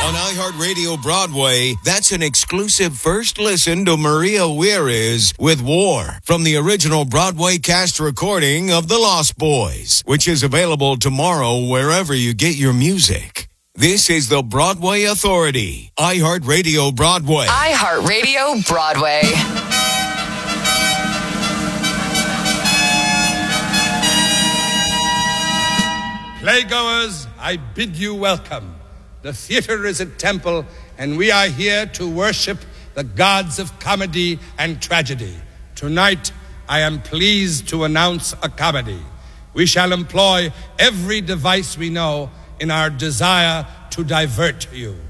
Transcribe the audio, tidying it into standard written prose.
On iHeartRadio Broadway, that's an exclusive first listen to Maria Wierres with War from the original Broadway cast recording of The Lost Boys, which is available tomorrow wherever you get your music. This is the Broadway Authority, iHeartRadio Broadway. iHeartRadio Broadway. Playgoers, I bid you welcome. The theater is a temple, and we are here to worship the gods of comedy and tragedy. Tonight, I am pleased to announce a comedy. We shall employ every device we know in our desire to divert you.